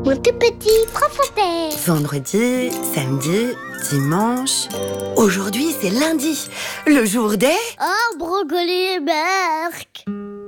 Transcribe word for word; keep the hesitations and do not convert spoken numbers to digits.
Mon tout petit professeur. Vendredi, samedi, dimanche... Aujourd'hui, c'est lundi, le jour des... Oh, brocoli et Berk.